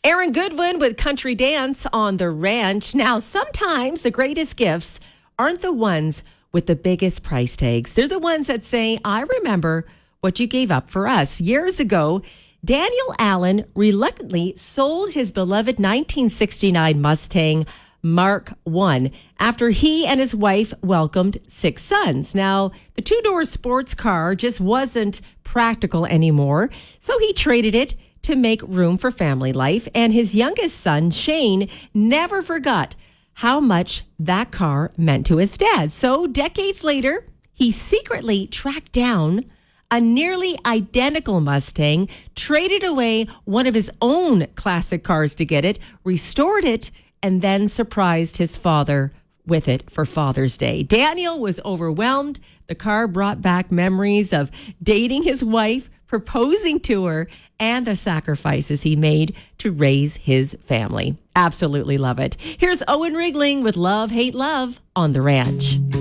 Aaron Goodwin with Country Dance on the Ranch. Now, sometimes the greatest gifts aren't the ones with the biggest price tags. They're the ones that say, I remember what you gave up for us. Years ago, Daniel Allen reluctantly sold his beloved 1969 Mustang Mark I after he and his wife welcomed 6 sons. Now, the two-door sports car just wasn't practical anymore, so he traded it to make room for family life. And his youngest son, Shane, never forgot how much that car meant to his dad. So decades later, he secretly tracked down a nearly identical Mustang, traded away one of his own classic cars to get it, restored it, and then surprised his father with it for Father's Day. Daniel was overwhelmed. The car brought back memories of dating his wife, proposing to her, and the sacrifices he made to raise his family. Absolutely love it. Here's Owen Rigling with Love, Hate, Love on The Ranch.